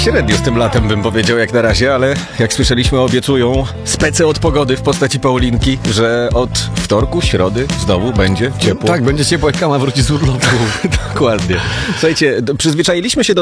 średnio z tym latem, bym powiedział, jak na razie, ale jak słyszeliśmy, obiecują spece od pogody w postaci Paulinki, że od wtorku, środy znowu będzie ciepło. Tak, będzie ciepło, jak Kama wróci z urlopu. Dokładnie. Słuchajcie, przyzwyczailiśmy się do